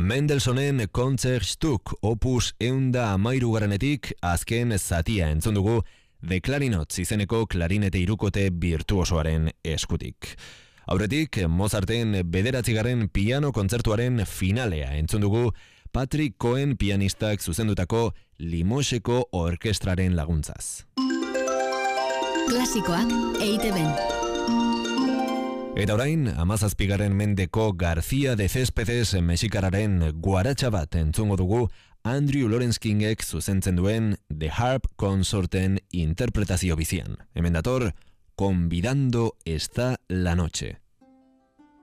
Mendelsonen Konzertstück opus 113 azken zatia entzun dugu The Clarinots izeneko klarinete hirukote virtuosoaren eskutik. Aurretik, Mozarten 9. piano kontzertuaren finalea entzun dugu Patrick Cohen pianistak zuzendutako Limoseko orkestraren laguntzaz. Klasikoak EITB-n. Eta orain, 17. mendeko García de Céspedes mexikararen guaratxa bat entzungo dugu Andrew Lawrence Kingek zuzentzen duen The Harp Consorten interpretazio bizian. Hemen dator, Convidando está la noche.